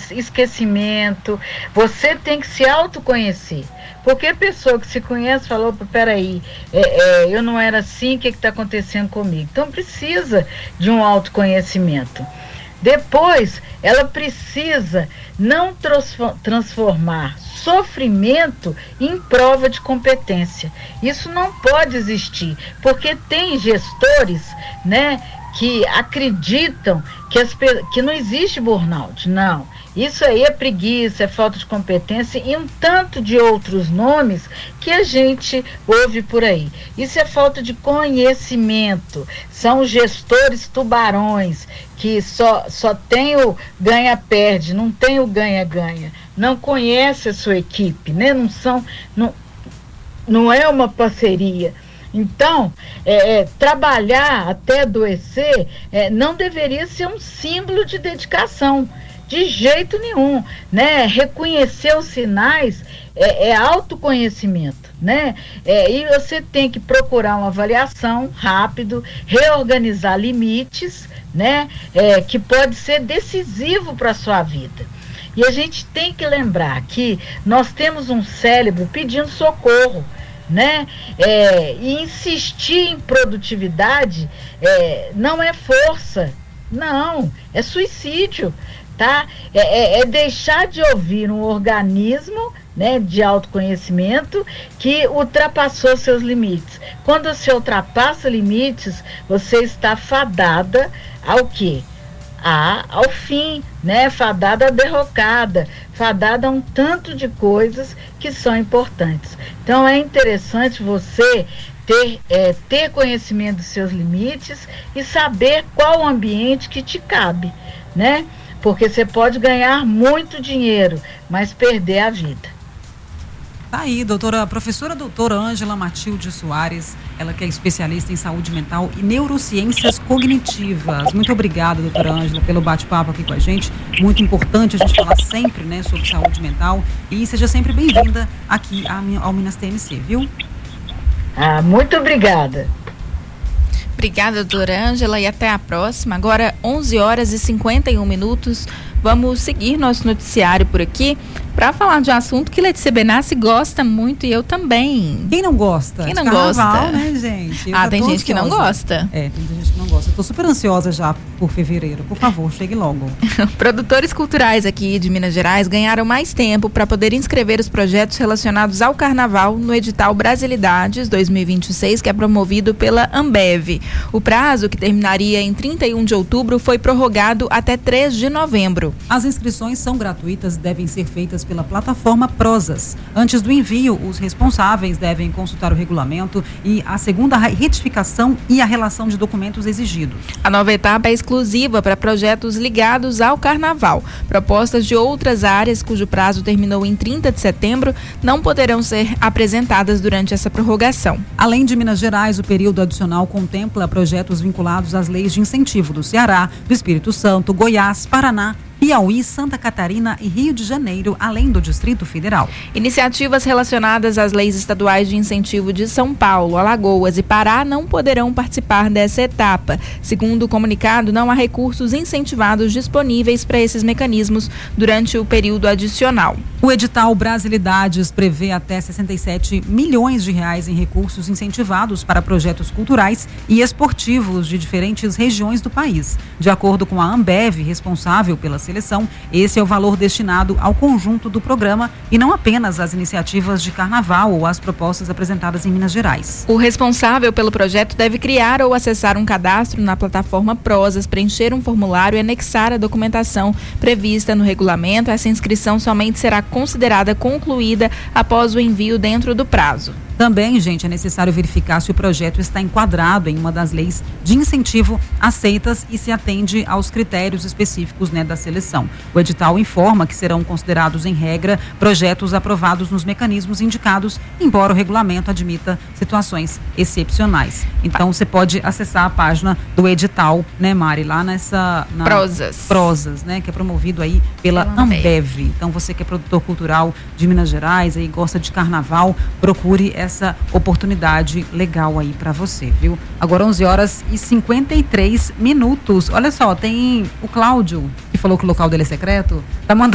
esquecimento. Você tem que se autoconhecer. Porque a pessoa que se conhece falou, peraí, eu não era assim, o que está acontecendo comigo? Então precisa de um autoconhecimento. Depois, ela precisa não transformar sofrimento em prova de competência. Isso não pode existir, porque tem gestores, né, que acreditam que não existe burnout. Não, isso aí é preguiça, é falta de competência e um tanto de outros nomes que a gente ouve por aí. Isso é falta de conhecimento. São gestores tubarões que só tem o ganha-perde, não tem o ganha-ganha. Não conhece a sua equipe, né? Não é uma parceria. Então, trabalhar até adoecer não deveria ser um símbolo de dedicação, de jeito nenhum, né? Reconhecer os sinais é autoconhecimento, né? E você tem que procurar uma avaliação rápido, reorganizar limites, né? Que pode ser decisivo para a sua vida. E a gente tem que lembrar que nós temos um cérebro pedindo socorro, né? E insistir em produtividade não é força, não, é suicídio, tá? É deixar de ouvir um organismo, né, de autoconhecimento que ultrapassou seus limites. Quando você ultrapassa limites, você está fadada ao quê? Ao fim, né? Fadada à derrocada, fadada a um tanto de coisas que são importantes. Então é interessante você ter conhecimento dos seus limites e saber qual o ambiente que te cabe, né? Porque você pode ganhar muito dinheiro, mas perder a vida. Tá aí, professora doutora Ângela Matilde Soares, ela que é especialista em saúde mental e neurociências cognitivas. Muito obrigada, doutora Ângela, pelo bate-papo aqui com a gente. Muito importante a gente falar sempre, né, sobre saúde mental. E seja sempre bem-vinda aqui ao Minas TMC, viu? Muito obrigada. Obrigada, doutora Ângela, e até a próxima. Agora, 11h51. Vamos seguir nosso noticiário por aqui para falar de um assunto que Letícia Benassi gosta muito e eu também. Quem não gosta? Quem não gosta? Né, gente? Tem gente que não gosta. Tem gente que não gosta. Eu tô super ansiosa já por fevereiro. Por favor, chegue logo. Produtores culturais aqui de Minas Gerais ganharam mais tempo para poder inscrever os projetos relacionados ao carnaval no edital Brasilidades 2026, que é promovido pela Ambev. O prazo, que terminaria em 31 de outubro, foi prorrogado até 3 de novembro. As inscrições são gratuitas e devem ser feitas pela plataforma Prozas. Antes do envio, os responsáveis devem consultar o regulamento e a segunda retificação e a relação de documentos exigidos. A nova etapa é exclusiva para projetos ligados ao carnaval. Propostas de outras áreas, cujo prazo terminou em 30 de setembro, não poderão ser apresentadas durante essa prorrogação. Além de Minas Gerais, o período adicional contempla projetos vinculados às leis de incentivo do Ceará, do Espírito Santo, Goiás, Paraná, Piauí, Santa Catarina e Rio de Janeiro, além do Distrito Federal. Iniciativas relacionadas às leis estaduais de incentivo de São Paulo, Alagoas e Pará não poderão participar dessa etapa. Segundo o comunicado, não há recursos incentivados disponíveis para esses mecanismos durante o período adicional. O edital Brasilidades prevê até 67 milhões de reais em recursos incentivados para projetos culturais e esportivos de diferentes regiões do país. De acordo com a Ambev, responsável pela seleção, esse é o valor destinado ao conjunto do programa e não apenas às iniciativas de carnaval ou às propostas apresentadas em Minas Gerais. O responsável pelo projeto deve criar ou acessar um cadastro na plataforma Prozas, preencher um formulário e anexar a documentação prevista no regulamento. Essa inscrição somente será considerada concluída após o envio dentro do prazo. Também, gente, é necessário verificar se o projeto está enquadrado em uma das leis de incentivo aceitas e se atende aos critérios específicos, né, da seleção. O edital informa que serão considerados, em regra, projetos aprovados nos mecanismos indicados, embora o regulamento admita situações excepcionais. Então, você pode acessar a página do edital, né, Mari, lá Prozas, né, que é promovido aí pela Ambev. Então, você que é produtor cultural de Minas Gerais e gosta de carnaval, procure essa oportunidade legal aí para você, viu? Agora 11h53. Olha só, tem o Cláudio, que falou que o local dele é secreto, tá mandando